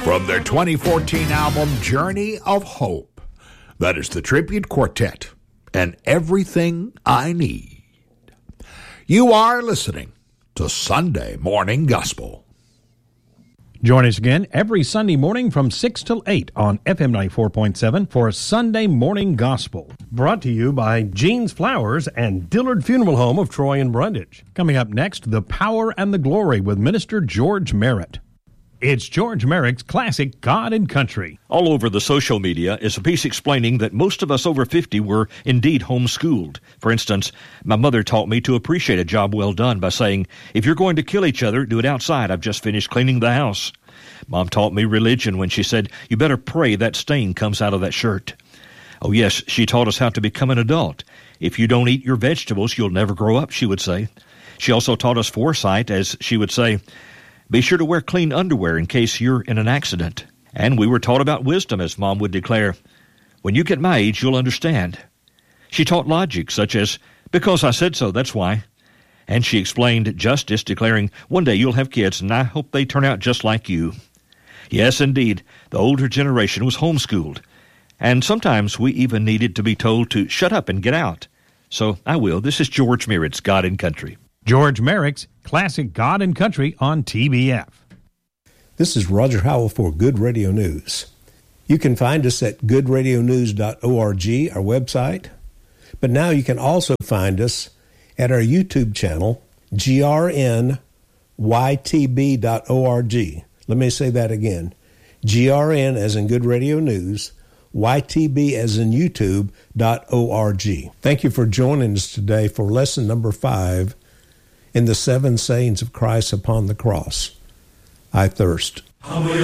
From their 2014 album, Journey of Hope, that is the Tribute Quartet and Everything I Need. You are listening to Sunday Morning Gospel. Join us again every Sunday morning from 6 till 8 on FM 94.7 for Sunday Morning Gospel. Brought to you by Jean's Flowers and Dillard Funeral Home of Troy and Brundage. Coming up next, The Power and the Glory with Minister George Merritt. It's George Merritt's classic God and Country. All over the social media is a piece explaining that most of us over 50 were indeed homeschooled. For instance, my mother taught me to appreciate a job well done by saying, if you're going to kill each other, do it outside. I've just finished cleaning the house. Mom taught me religion when she said, you better pray that stain comes out of that shirt. Oh yes, she taught us how to become an adult. If you don't eat your vegetables, you'll never grow up, she would say. She also taught us foresight, as she would say, be sure to wear clean underwear in case you're in an accident. And we were taught about wisdom, as Mom would declare, when you get my age, you'll understand. She taught logic, such as, because I said so, that's why. And she explained justice, declaring, one day you'll have kids, and I hope they turn out just like you. Yes, indeed, the older generation was homeschooled. And sometimes we even needed to be told to shut up and get out. So I will. This is George Merritt's God and Country. George Merrick's classic God and Country on TBF. This is Roger Howell for Good Radio News. You can find us at goodradionews.org, our website. But now you can also find us at our YouTube channel, grnytb.org. Let me say that again. GRN as in Good Radio News, YTB as in YouTube.org. Thank you for joining us today for lesson number 5 in the 7 sayings of Christ upon the cross. I thirst.